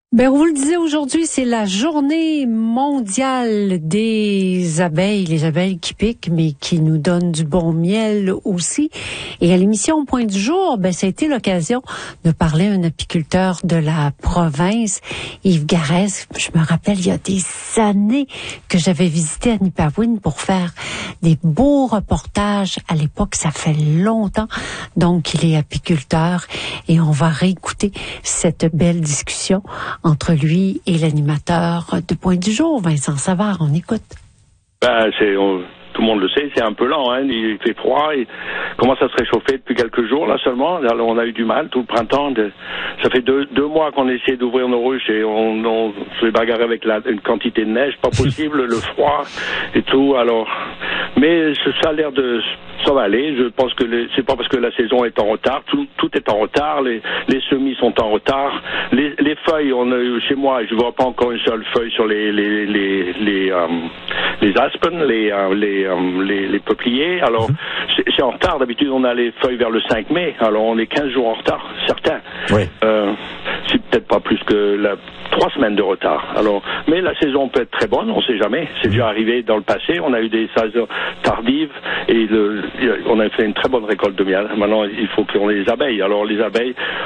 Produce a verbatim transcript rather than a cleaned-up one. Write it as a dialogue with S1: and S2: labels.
S1: Ben, on vous le disait aujourd'hui, c'est la journée mondiale des abeilles, les abeilles qui piquent, mais qui nous donnent du bon miel aussi. Et à l'émission Point du jour, ben, ça a été l'occasion de parler à un apiculteur de la province, Yves Garès. Je me rappelle, il y a des années que j'avais visité Anipawin pour faire des beaux reportages. À l'époque, ça fait longtemps. Donc, il est apiculteur et on va réécouter cette belle discussion entre lui et l'animateur de Point du jour, Vincent Savard. On écoute.
S2: Ben, c'est, on, tout le monde le sait, c'est un peu lent, hein. Il fait froid, il commence à se réchauffer depuis quelques jours, là seulement. Alors, on a eu du mal tout le printemps. De, ça fait deux, deux mois qu'on essaie d'ouvrir nos ruches et on, on se fait bagarrer avec la, une quantité de neige, pas possible, le froid et tout. Alors, mais ça a l'air de... ça va aller. Je pense que les, c'est pas parce que la saison est en retard. Tout, tout est en retard. Les, les semis sont en retard. Les, les feuilles, on a, chez moi, je vois pas encore une seule feuille sur les les les les, euh, les aspens, les euh, les, euh, les les peupliers. Alors c'est, c'est en retard. D'habitude, on a les feuilles vers le cinq mai. Alors on est quinze jours en retard, certains. Oui. Euh, c'est peut-être pas plus que la trois semaines de retard. Alors, mais la saison peut être très bonne, on sait jamais. C'est déjà arrivé dans le passé. On a eu des saisons tardives et le, on a fait une très bonne récolte de miel. Maintenant, il faut qu'on ait les abeilles. Alors, les abeilles,